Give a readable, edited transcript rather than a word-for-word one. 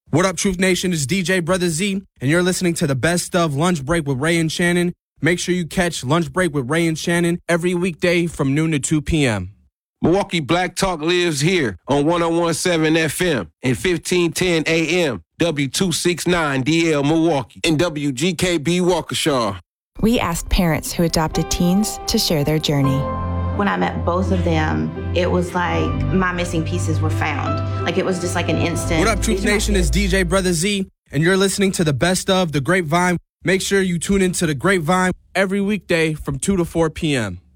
What up, Truth Nation? It's DJ Brother Z, and you're listening to the best of Lunch Break with Ray and Shannon. Make sure you catch Lunch Break with Ray and Shannon every weekday from noon to 2 p.m. Milwaukee Black Talk lives here on 101.7 FM and 1510 AM, W269DL Milwaukee, and WGKB Waukesha. We asked parents who adopted teens to share their journey. When I met both of them, it was like my missing pieces were found. Like it was just like an instant. What up, Truth Nation? It's DJ Brother Z, and you're listening to the best of The Grapevine. Make sure you tune into The Grapevine every weekday from 2 to 4 p.m.